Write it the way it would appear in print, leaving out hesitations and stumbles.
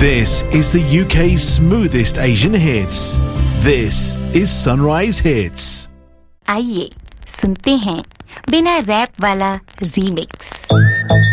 This is the UK's smoothest Asian hits. This is Sunrise Hits. आइए सुनते हैं बिना रैप वाला रीमिक्स।